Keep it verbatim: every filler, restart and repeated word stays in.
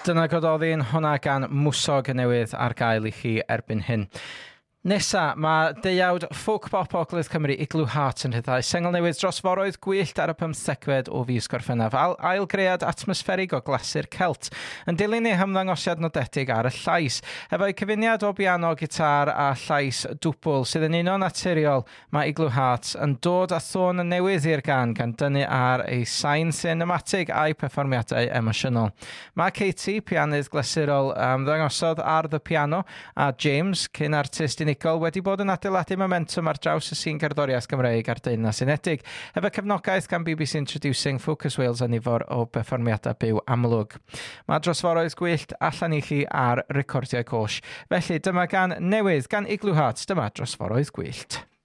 Dyna gododdi'n hwnna gan Mwsog y Newydd ar gael i chi erbyn hyn. Nesa, mae deuawd ffwc pop Ogledd Cymru Igloo Heart yn rhyddhau sengl newydd dros foroedd gwyllt ar y pymthegfed o fis Gorffennaf. Ail gread atmosfferig o glasur Celt yn dilyn ei hymddangosiad nodedig ar y llais. Efo'i cyfuniad o biano, gitar a llais dwbl sydd yn uno naturiol, mae Igloo Heart yn dod â thôn newydd i'r gan gan dynnu ar ei sain cinematig a'i perfformiadau emosiynol. Mae Katie, pianydd glasurol, ymddangosodd ar the piano, a James, cyn artist unigol, wedi bod yn adeiladu momentum ar draws y sîn gerddoriaeth Gymreig a'r Deyrnas Unedig, efo cefnogaeth gan B B C Introducing, Focus Wales a nifer o perfformiadau byw amlwg. Mae drosforoedd gwyllt allan i chi ar recordiau cosh. Felly dyma gan newydd gan Igloo Heart, dyma drosforoedd gwyllt.